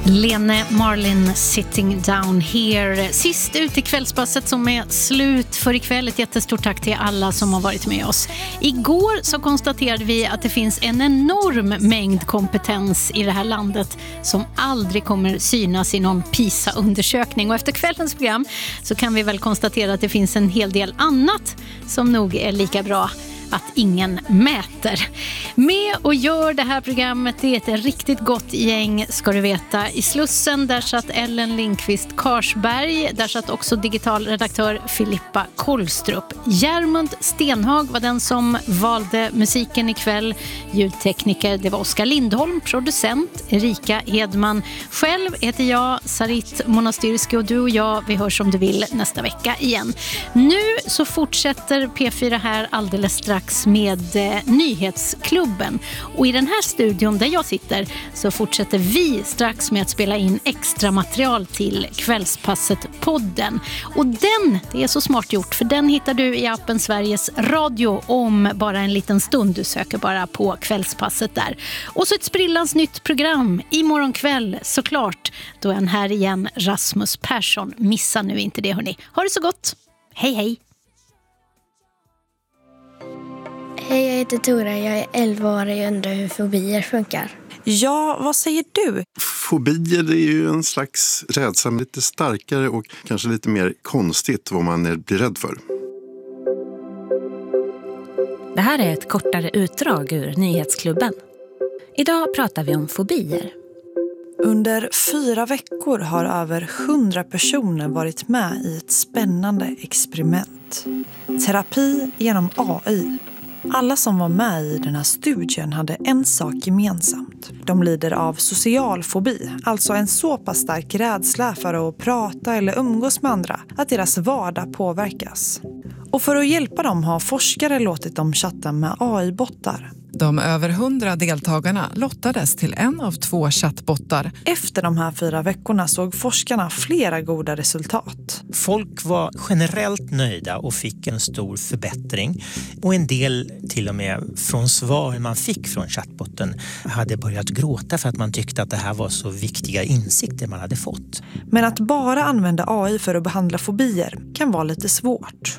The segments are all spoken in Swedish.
Lene Marlin, Sitting Down Here. Sist ut i kvällspasset som är slut för ikväll. Ett jättestort tack till alla som har varit med oss. Igår så konstaterade vi att det finns en enorm mängd kompetens i det här landet som aldrig kommer synas i någon PISA-undersökning. Och efter kvällens program så kan vi väl konstatera att det finns en hel del annat som nog är lika bra att ingen mäter. Med och gör det här programmet, det är ett riktigt gott gäng, ska du veta. I Slussen, där satt Ellen Lindqvist Karsberg, där satt också digitalredaktör Filippa Kollstrup. Järmund Stenhag var den som valde musiken ikväll. Ljudtekniker, det var Oskar Lindholm, producent Erika Hedman. Själv heter jag Sarit Monastyrski och du och jag, vi hörs om du vill nästa vecka igen. Nu så fortsätter P4 här alldeles strax med Nyhetsklubben. Och i den här studion där jag sitter så fortsätter vi strax med att spela in extra material till Kvällspasset-podden. Och den, det är så smart gjort, för den hittar du i appen Sveriges Radio om bara en liten stund. Du söker bara på Kvällspasset där. Och så ett sprillans nytt program imorgon kväll, såklart. Då är han här igen, Rasmus Persson. Missa nu inte det, hörni. Ha det så gott. Hej, hej. Hej, jag heter Tora. Jag är 11 år och jag undrar hur fobier funkar. Ja, vad säger du? Fobier, det är ju en slags rädsla, lite starkare och kanske lite mer konstigt vad man blir rädd för. Det här är ett kortare utdrag ur Nyhetsklubben. Idag pratar vi om fobier. Under 4 veckor har över 100 personer varit med i ett spännande experiment. Terapi genom AI. Alla som var med i den här studien hade en sak gemensamt. De lider av social fobi, alltså en så pass stark rädsla för att prata eller umgås med andra att deras vardag påverkas. Och för att hjälpa dem har forskare låtit dem chatta med AI-bottar. De över 100 deltagarna lottades till en av 2 chattbottar. Efter de här 4 veckorna såg forskarna flera goda resultat. Folk var generellt nöjda och fick en stor förbättring. Och en del till och med från svar man fick från chattbotten hade börjat gråta för att man tyckte att det här var så viktiga insikter man hade fått. Men att bara använda AI för att behandla fobier kan vara lite svårt.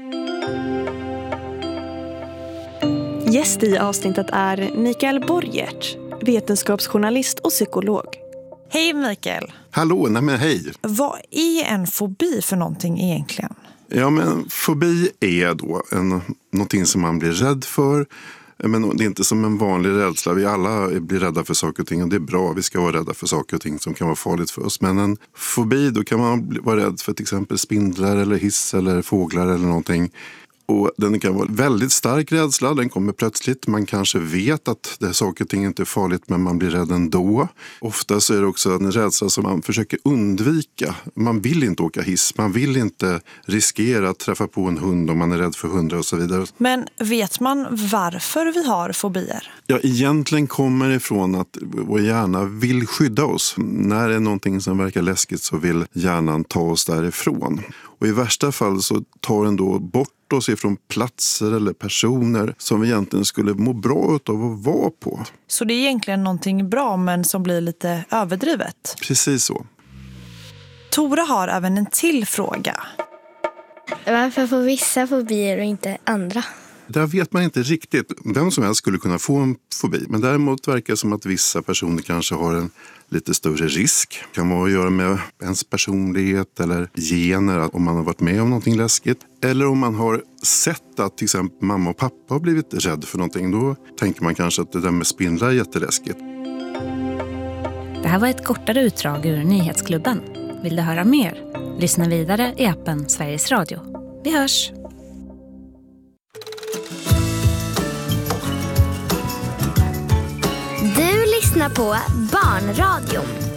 Gäst i avsnittet är Mikael Borgert, vetenskapsjournalist och psykolog. Hej Mikael! Hallå, nej men hej! Vad är en fobi för någonting egentligen? Ja, men fobi är då någonting som man blir rädd för. Men det är inte som en vanlig rädsla. Vi alla blir rädda för saker och ting och det är bra. Vi ska vara rädda för saker och ting som kan vara farligt för oss. Men en fobi, då kan man vara rädd för till exempel spindlar eller hiss eller fåglar eller någonting. Och den kan vara väldigt stark rädsla, den kommer plötsligt. Man kanske vet att det saker och ting inte är farligt men man blir rädd ändå. Ofta så är det också en rädsla som man försöker undvika. Man vill inte åka hiss, man vill inte riskera att träffa på en hund om man är rädd för hundar och så vidare. Men vet man varför vi har fobier? Ja, egentligen kommer det ifrån att vår hjärna vill skydda oss. När det är någonting som verkar läskigt så vill hjärnan ta oss därifrån. Och i värsta fall så tar den då bort oss ifrån platser eller personer som vi egentligen skulle må bra av att vara på. Så det är egentligen någonting bra men som blir lite överdrivet? Precis så. Tora har även en till fråga. Varför får vissa fobier och inte andra? Där vet man inte riktigt. Vem som helst skulle kunna få en fobi. Men däremot verkar det som att vissa personer kanske har en lite större risk. Det kan vara att göra med ens personlighet eller gener, om man har varit med om någonting läskigt. Eller om man har sett att till exempel mamma och pappa har blivit rädd för någonting. Då tänker man kanske att det där med spindlar är jätteläskigt. Det här var ett kortare utdrag ur Nyhetsklubben. Vill du höra mer? Lyssna vidare i appen Sveriges Radio. Vi hörs! Du lyssnar på Barnradion.